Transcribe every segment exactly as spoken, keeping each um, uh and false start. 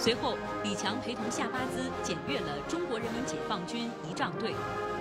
随后，李强陪同夏巴兹检阅了中国人民解放军仪仗队。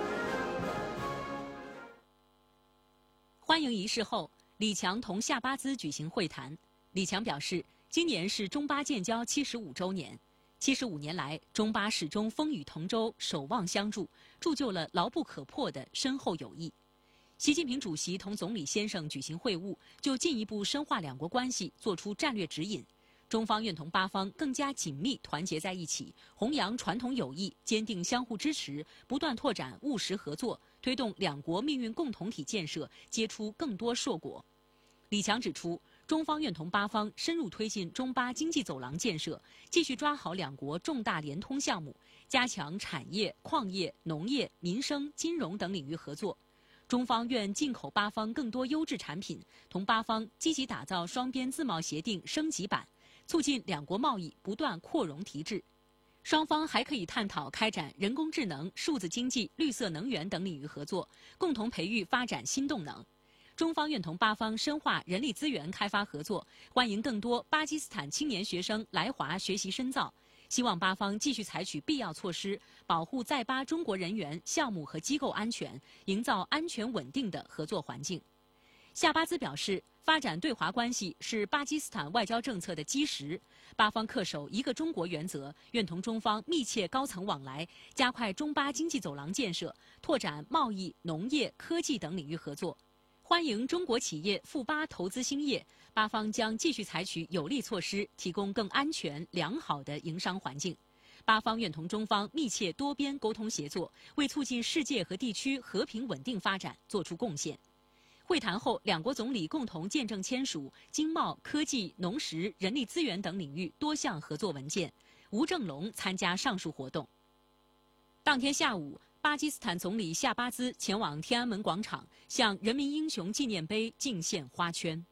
欢迎仪式后，李强同夏巴兹举行会谈。李强表示，今年是中巴建交七十五周年，七十五年来，中巴始终风雨同舟，守望相助，铸就了牢不可破的深厚友谊。习近平主席同总理先生举行会晤，就进一步深化两国关系作出战略指引。中方愿同巴方更加紧密团结在一起，弘扬传统友谊，坚定相互支持，不断拓展务实合作，推动两国命运共同体建设结出更多硕果。李强指出，中方愿同巴方深入推进中巴经济走廊建设，继续抓好两国重大联通项目，加强产业、矿业、农业、民生、金融等领域合作。中方愿进口巴方更多优质产品，同巴方积极打造双边自贸协定升级版，促进两国贸易不断扩容提质。双方还可以探讨开展人工智能、数字经济、绿色能源等领域合作，共同培育发展新动能。中方愿同巴方深化人力资源开发合作，欢迎更多巴基斯坦青年学生来华学习深造，希望巴方继续采取必要措施，保护在巴中国人员、项目和机构安全，营造安全稳定的合作环境。夏巴兹表示，发展对华关系是巴基斯坦外交政策的基石，巴方恪守一个中国原则，愿同中方密切高层往来，加快中巴经济走廊建设，拓展贸易、农业、科技等领域合作。欢迎中国企业赴巴投资兴业，巴方将继续采取有力措施，提供更安全、良好的营商环境。巴方愿同中方密切多边沟通协作，为促进世界和地区和平稳定发展作出贡献。会谈后，两国总理共同见证签署经贸、科技、农食、人力资源等领域多项合作文件。吴正龙参加上述活动。当天下午，巴基斯坦总理夏巴兹前往天安门广场，向人民英雄纪念碑敬献花圈。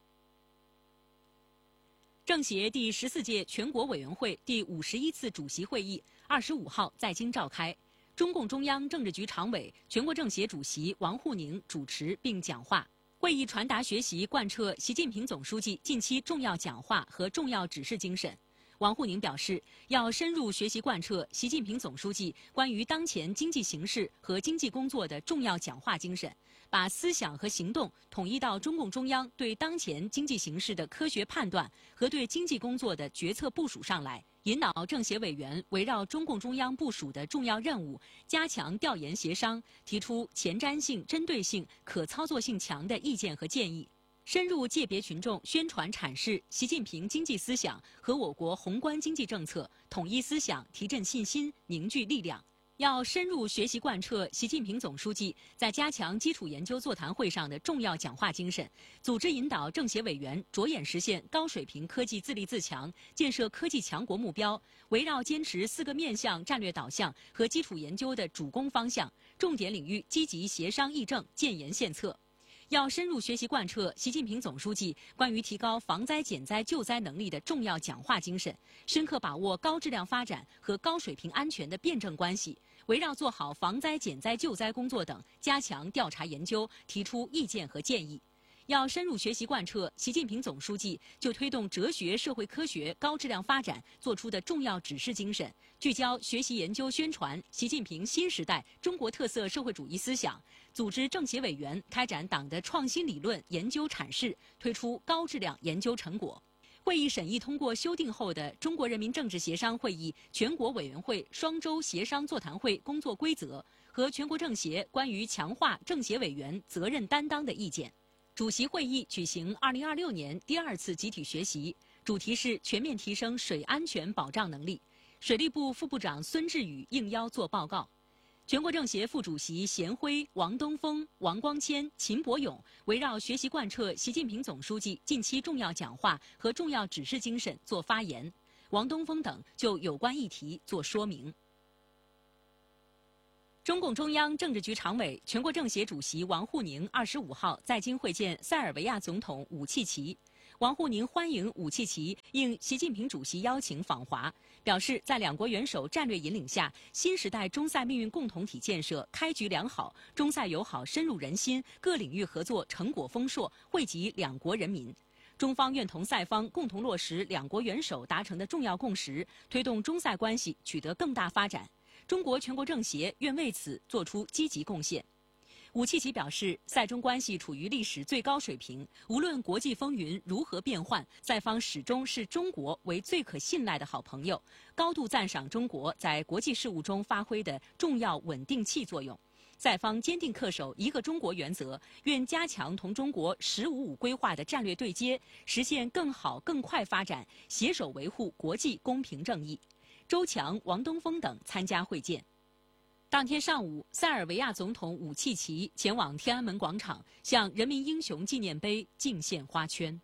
政协第十四届全国委员会第五十一次主席会议二十五号在京召开，中共中央政治局常委、全国政协主席王沪宁主持并讲话。会议传达学习贯彻习近平总书记近期重要讲话和重要指示精神。王沪宁表示，要深入学习贯彻习近平总书记关于当前经济形势和经济工作的重要讲话精神，把思想和行动统一到中共中央对当前经济形势的科学判断和对经济工作的决策部署上来，引导政协委员围绕中共中央部署的重要任务，加强调研协商，提出前瞻性、针对性、可操作性强的意见和建议。深入界别群众宣传阐释习近平经济思想和我国宏观经济政策，统一思想，提振信心，凝聚力量。要深入学习贯彻习近平总书记在加强基础研究座谈会上的重要讲话精神，组织引导政协委员着眼实现高水平科技自立自强、建设科技强国目标，围绕坚持四个面向战略导向和基础研究的主攻方向，重点领域积极协商议政、建言献策。要深入学习贯彻习近平总书记关于提高防灾减灾救灾能力的重要讲话精神，深刻把握高质量发展和高水平安全的辩证关系，围绕做好防灾减灾救灾工作等，加强调查研究，提出意见和建议。要深入学习贯彻习近平总书记就推动哲学社会科学高质量发展作出的重要指示精神，聚焦学习研究宣传习近平新时代中国特色社会主义思想，组织政协委员开展党的创新理论研究阐释，推出高质量研究成果。会议审议通过修订后的《中国人民政治协商会议全国委员会双周协商座谈会工作规则》和全国政协关于强化政协委员责任担当的意见。主席会议举行二零二六年第二次集体学习，主题是全面提升水安全保障能力。水利部副部长孙志宇应邀作报告。全国政协副主席贤辉、王东峰、王光谦、秦伯勇围绕学习贯彻习近平总书记近期重要讲话和重要指示精神作发言，王东峰等就有关议题作说明。中共中央政治局常委、全国政协主席王沪宁二十五号在京会见塞尔维亚总统武契奇。王沪宁欢迎武契奇应习近平主席邀请访华，表示在两国元首战略引领下，新时代中塞命运共同体建设开局良好，中塞友好深入人心，各领域合作成果丰硕，惠及两国人民。 中方愿同赛方共同落实两国元首达成的重要共识，推动中赛关系取得更大发展。中国全国政协愿为此作出积极贡献。武契奇表示，赛中关系处于历史最高水平，无论国际风云如何变幻，赛方始终视中国为最可信赖的好朋友，高度赞赏中国在国际事务中发挥的重要稳定器作用。赛方坚定恪守一个中国原则，愿加强同中国“十五五”规划的战略对接，实现更好更快发展，携手维护国际公平正义。周强、王东峰等参加会见。当天上午，塞尔维亚总统武契奇前往天安门广场，向人民英雄纪念碑敬献花圈。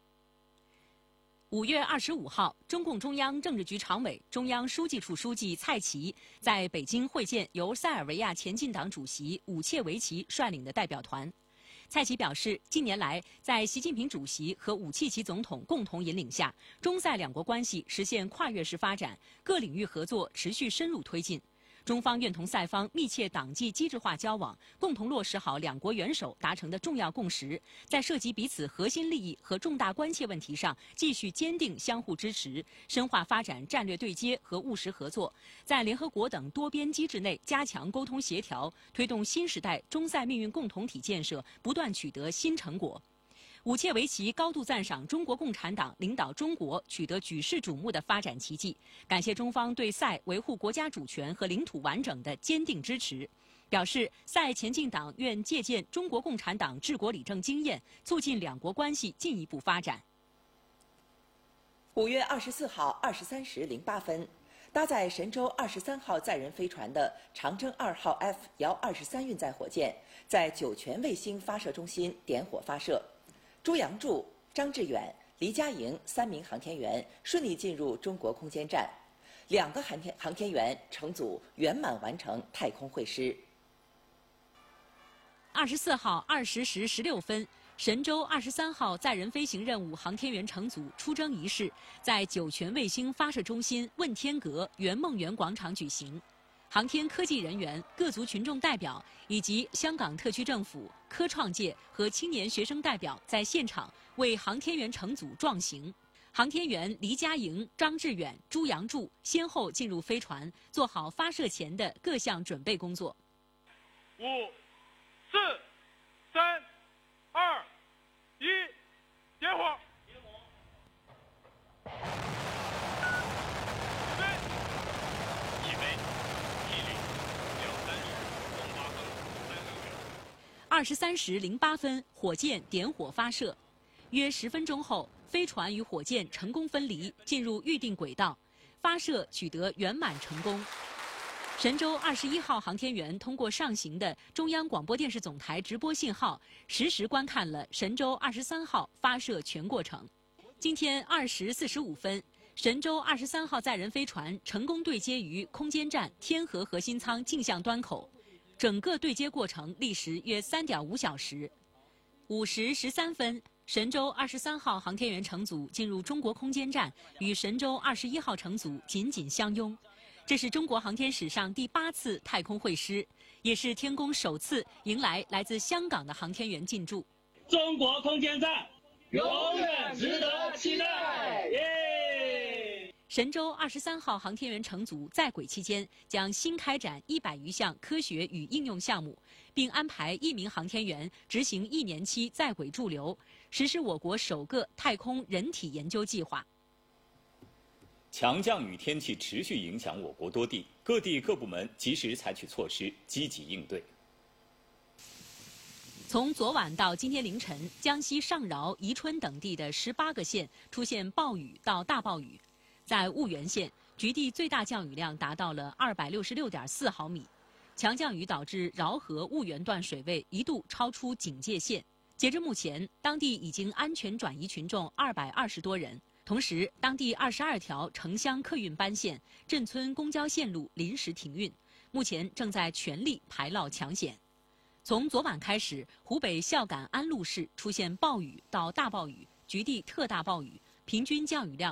五月二十五号，中共中央政治局常委、中央书记处书记蔡奇在北京会见由塞尔维亚前进党主席武切维奇率领的代表团。蔡奇表示，近年来，在习近平主席和武契奇总统共同引领下，中塞两国关系实现跨越式发展，各领域合作持续深入推进。中方愿同赛方密切党纪机制化交往，共同落实好两国元首达成的重要共识，在涉及彼此核心利益和重大关切问题上，继续坚定相互支持，深化发展战略对接和务实合作，在联合国等多边机制内加强沟通协调，推动新时代中塞命运共同体建设不断取得新成果。武切维奇高度赞赏中国共产党领导中国取得举世瞩目的发展奇迹，感谢中方对塞维护国家主权和领土完整的坚定支持，表示塞前进党愿借鉴中国共产党治国理政经验，促进两国关系进一步发展。 五月二十四号二十三时零八分，搭载神舟二十三号载人飞船的长征二号 F 遥二十三运载火箭在酒泉卫星发射中心点火发射。朱杨柱、张志远、黎佳莹三名航天员顺利进入中国空间站，两个航天航天员乘组圆满完成太空会师。 二十四号二十时十六分，神舟二十三号载人飞行任务航天员乘组出征仪式在酒泉卫星发射中心问天阁圆梦园广场举行。航天科技人员、各族群众代表以及香港特区政府、科创界和青年学生代表在现场为航天员乘组壮行。航天员黎佳莹、张志远、朱杨柱先后进入飞船，做好发射前的各项准备工作。 五、四、三、二、一，点火！ 二十三时零八分，火箭点火发射。约十分钟后，飞船与火箭成功分离，进入预定轨道，发射取得圆满成功。神舟二十一号航天员通过上行的中央广播电视总台直播信号，实时观看了神舟二十三号发射全过程。今天二时四十五分，神舟二十三号载人飞船成功对接于空间站天河核心舱镜像端口。整个对接过程历时约三点五小时。五时十三分，神舟二十三号航天员乘组进入中国空间站，与神舟二十一号乘组紧紧相拥。这是中国航天史上第八次太空会师，也是天宫首次迎来来自香港的航天员进驻。 中国空间站永远值得期待！耶！ 神舟二十三号航天员乘组在轨期间，将新开展一百余项科学与应用项目，并安排一名航天员执行一年期在轨驻留，实施我国首个太空人体研究计划。 强降雨天气持续影响我国多地，各地各部门及时采取措施，积极应对。 从昨晚到今天凌晨，江西上饶、宜春等地的十八个县出现暴雨到大暴雨。在婺源县，局地最大降雨量达到了二百六十六点四毫米，强降雨导致饶河婺源段水位一度超出警戒线。截至目前，当地已经安全转移群众二百二十多人。同时，当地二十二条城乡客运班线、镇村公交线路临时停运，目前正在全力排涝抢险。从昨晚开始，湖北孝感安陆市出现暴雨到大暴雨，局地特大暴雨，平均降雨量